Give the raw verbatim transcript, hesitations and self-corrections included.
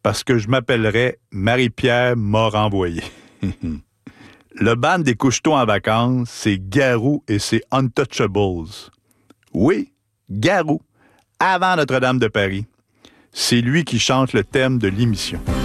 parce que je m'appellerais Marie-Pierre m'a renvoyé. Le band des Couche-Tôt en vacances, c'est Garou et c'est Untouchables. Oui, Garou, avant Notre-Dame de Paris. C'est lui qui chante le thème de l'émission.